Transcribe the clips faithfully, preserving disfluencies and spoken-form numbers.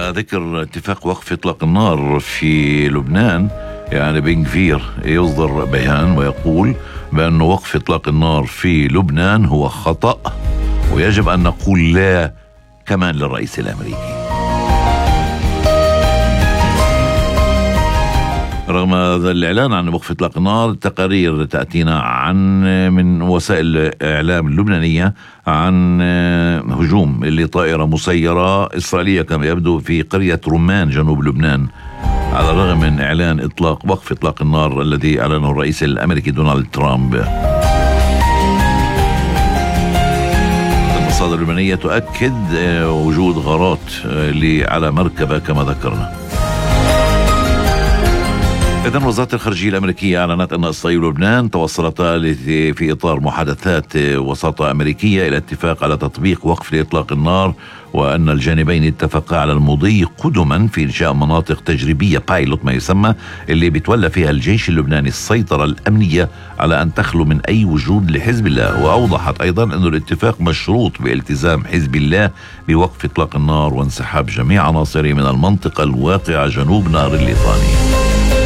على ذكر اتفاق وقف إطلاق النار في لبنان، يعني بن غفير يصدر بيان ويقول بأن وقف إطلاق النار في لبنان هو خطأ، ويجب أن نقول لا كمان للرئيس الأمريكي. رغم هذا الإعلان عن وقف إطلاق النار، تقارير تأتينا عن من وسائل الإعلام اللبنانية عن هجوم لطائرة مسيرة إسرائيلية كما يبدو في قرية رمان جنوب لبنان، على الرغم من إعلان إطلاق وقف إطلاق النار الذي أعلنه الرئيس الأمريكي دونالد ترامب. المصادر اللبنانية تؤكد وجود غارات على مركبة كما ذكرنا. إذن وزارة الخارجية الأمريكية أعلنت أن إسرائيل ولبنان توصلتا في إطار محادثات وساطة أمريكية إلى اتفاق على تطبيق وقف لإطلاق النار، وأن الجانبين اتفقا على المضي قدما في إنشاء مناطق تجريبية بايلوت ما يسمى، اللي بيتولى فيها الجيش اللبناني السيطرة الأمنية على أن تخلو من أي وجود لحزب الله. وأوضحت أيضا أن الاتفاق مشروط بالتزام حزب الله بوقف إطلاق النار وانسحاب جميع عناصره من المنطقة الواقعة جنوب نهر الليطاني.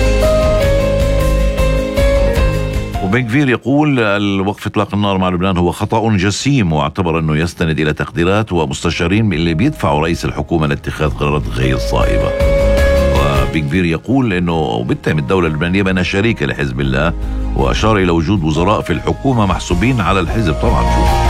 وبن غفير يقول الوقف إطلاق النار مع لبنان هو خطأ جسيم، واعتبر أنه يستند إلى تقديرات ومستشارين اللي بيدفعوا رئيس الحكومة لاتخاذ قرارات غير صائبة. وبن غفير يقول أنه بتهم الدولة اللبنانية بأنها شريكة لحزب الله، وأشار إلى وجود وزراء في الحكومة محسوبين على الحزب. طبعا شوف